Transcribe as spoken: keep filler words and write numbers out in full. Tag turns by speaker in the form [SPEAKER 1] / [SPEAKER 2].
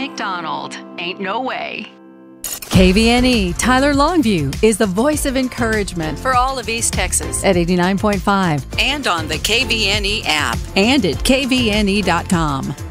[SPEAKER 1] McDonald. Ain't no way.
[SPEAKER 2] K V N E Tyler Longview is the voice of encouragement for all of East Texas at eighty-nine point five
[SPEAKER 3] and on the K V N E app
[SPEAKER 2] and at K V N E dot com.